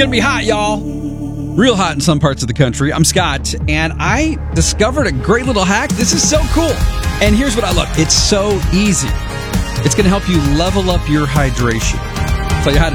going to be hot, y'all. Real hot in some parts of the country. I'm Scott, and I discovered a great little hack. This is so cool. And here's what I look. It's so easy. It's going to help you level up your hydration. I'll tell you how to